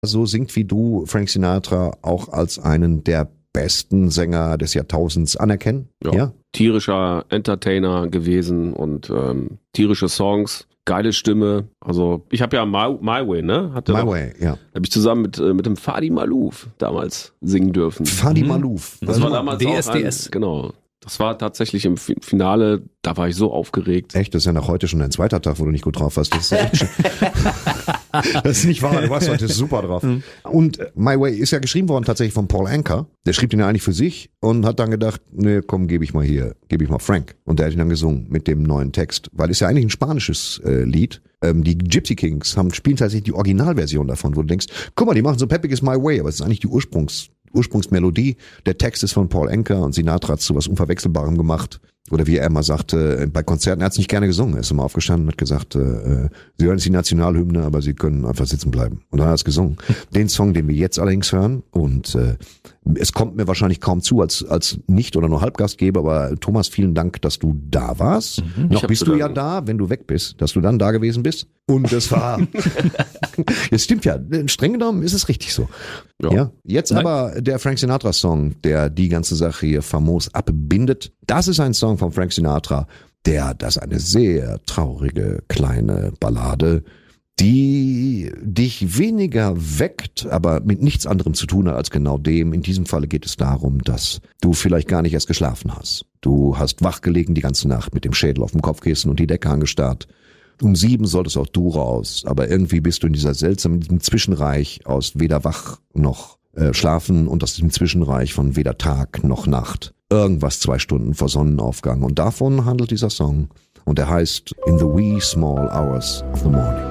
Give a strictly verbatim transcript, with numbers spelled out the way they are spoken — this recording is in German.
so singt wie du Frank Sinatra auch als einen der besten Sänger des Jahrtausends anerkennen? Ja. ja? Tierischer Entertainer gewesen und ähm, tierische Songs, geile Stimme. Also ich habe ja My, My Way, ne? Hatte My noch, Way, ja. Habe ich zusammen mit mit dem Fadi Malouf damals singen dürfen. Fadi mhm. Malouf. Das also war damals D S D S. Auch ein, genau. Das war tatsächlich im Finale, da war ich so aufgeregt. Echt, das ist ja nach heute schon ein zweiter Tag, wo du nicht gut drauf warst. Das ist ja echt Das ist nicht wahr, du warst heute super drauf. Mhm. Und My Way ist ja geschrieben worden tatsächlich von Paul Anka. Der schrieb den ja eigentlich für sich und hat dann gedacht, nee, komm, gebe ich mal hier, gebe ich mal Frank. Und der hat ihn dann gesungen mit dem neuen Text, weil es ja eigentlich ein spanisches äh, Lied. Ähm, die Gypsy Kings haben spielen tatsächlich die Originalversion davon, wo du denkst, guck mal, die machen so peppiges My Way, aber es ist eigentlich die Ursprungs Ursprungsmelodie. Der Text ist von Paul Anka und Sinatra hat so was Unverwechselbarem gemacht. Oder wie er immer sagte, bei Konzerten, er hat es nicht gerne gesungen, er ist immer aufgestanden und hat gesagt, äh, sie hören jetzt die Nationalhymne, aber sie können einfach sitzen bleiben. Und dann hat er es gesungen. Den Song, den wir jetzt allerdings hören, und äh, es kommt mir wahrscheinlich kaum zu als als Nicht- oder nur Halbgastgeber, aber Thomas, vielen Dank, dass du da warst. Mhm, Noch bist du ja da, wenn du weg bist, dass du dann da gewesen bist. Und das war, es stimmt ja, streng genommen ist es richtig so. Ja. ja. Jetzt Nein. aber der Frank Sinatra Song, der die ganze Sache hier famos abbindet. Das ist ein Song von Frank Sinatra, der, das ist eine sehr traurige kleine Ballade, die dich weniger weckt, aber mit nichts anderem zu tun hat als genau dem. In diesem Falle geht es darum, dass du vielleicht gar nicht erst geschlafen hast. Du hast wachgelegen die ganze Nacht mit dem Schädel auf dem Kopfkissen und die Decke angestarrt. Um sieben solltest auch du raus, aber irgendwie bist du in dieser seltsamen in diesem Zwischenreich aus weder wach noch äh, schlafen und aus diesem Zwischenreich von weder Tag noch Nacht. Irgendwas zwei Stunden vor Sonnenaufgang. Und davon handelt dieser Song. Und er heißt In the Wee Small Hours of the Morning.